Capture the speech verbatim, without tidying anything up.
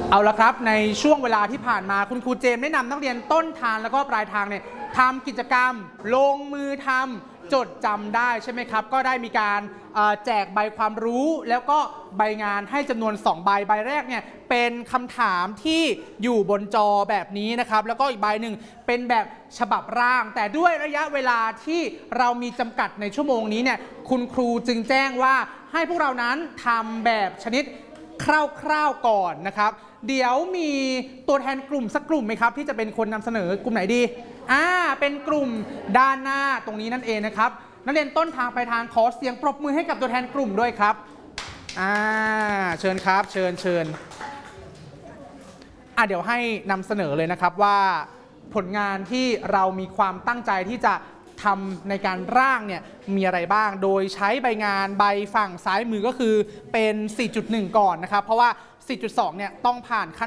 เอาละครับในช่วงเวลาที่ผ่านมาคุณครูเจมส์ได้นำนักเรียนต้นทางแล้วก็ปลายทางเนี่ยทำกิจกรรมลงมือทำจดจำได้ใช่ไหมครับก็ได้มีการแจกใบความรู้แล้วก็ใบงานให้จำนวนสองใบใบแรกเนี่ยเป็นคำถามที่อยู่บนจอแบบนี้นะครับแล้วก็อีกใบหนึ่งเป็นแบบฉบับร่างแต่ด้วยระยะเวลาที่เรามีจำกัดในชั่วโมงนี้เนี่ยคุณครูจึงแจ้งว่าให้พวกเรานั้นทำแบบชนิดคร่าวๆก่อนนะครับเดี๋ยวมีตัวแทนกลุ่มสักกลุ่มไหมครับที่จะเป็นคนนำเสนอกลุ่มไหนดีอ่าเป็นกลุ่มด้านหน้าตรงนี้นั่นเองนะครับนักเรียนต้นทางปลายทางขอเสียงปรบมือให้กับตัวแทนกลุ่มด้วยครับอ่าเชิญครับเชิญเชิญอ่ะเดี๋ยวให้นำเสนอเลยนะครับว่าผลงานที่เรามีความตั้งใจที่จะทำในการร่างเนี่ยมีอะไรบ้างโดยใช้ใบงานใบฝั่งซ้ายมือก็คือเป็น สี่จุดหนึ่ง ก่อนนะครับเพราะว่า สี่จุดสอง เนี่ยต้องผ่านขั้น